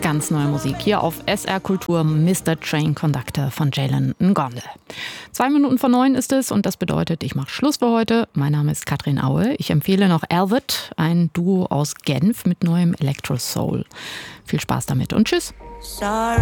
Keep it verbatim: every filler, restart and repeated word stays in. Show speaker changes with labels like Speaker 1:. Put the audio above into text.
Speaker 1: ganz neue Musik hier auf S R Kultur, Mister Train Conductor von Jalen Ngonde. Zwei Minuten vor neun ist es und das bedeutet, ich mache Schluss für heute. Mein Name ist Katrin Aue. Ich empfehle noch Elvet, ein Duo aus Genf mit neuem Electro Soul. Viel Spaß damit und tschüss.
Speaker 2: Sorry.